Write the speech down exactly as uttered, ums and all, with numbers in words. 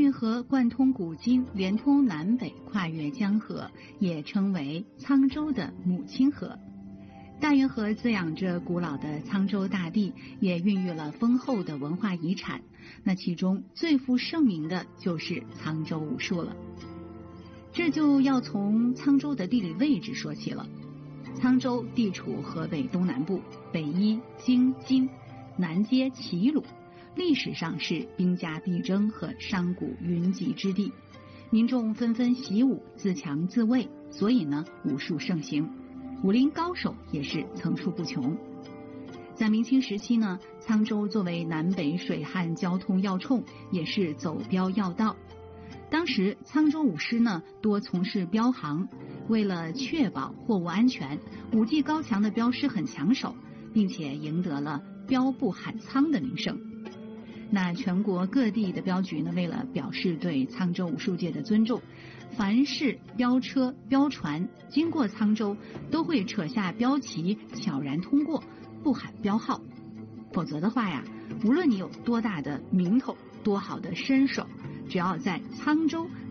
运河贯通古今，连通南北，跨越江河，也称为沧州的母亲河。大运河滋养着古老的沧州大地，也孕育了丰厚的文化遗产。那其中最负盛名的就是沧州武术了。这就要从沧州的地理位置说起了。沧州地处河北东南部，北依京津，南接齐鲁，历史上是兵家必争和商贾云集之地，民众纷纷习武，自强自卫，所以呢，武术盛行，武林高手也是层出不穷。在明清时期呢，沧州作为南北水旱交通要冲，也是走镖要道。当时沧州武师呢多从事镖行，为了确保货物安全，武技高强的镖师很抢手，并且赢得了镖不喊沧的名声。那全国各地的镖局呢，为了表示对沧州武术界的尊重，凡是镖车镖船经过沧州，都会扯下镖旗悄然通过，不喊镖号。否则的话呀，无论你有多大的名头，多好的身手，只要在沧州